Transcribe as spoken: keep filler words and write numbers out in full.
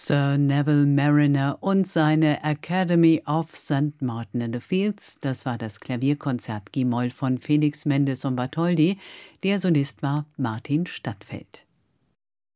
Sir Neville Marriner und seine Academy of Saint Martin in the Fields, das war das Klavierkonzert G-Moll von Felix Mendelssohn Bartholdy. Der Solist war Martin Stadtfeld.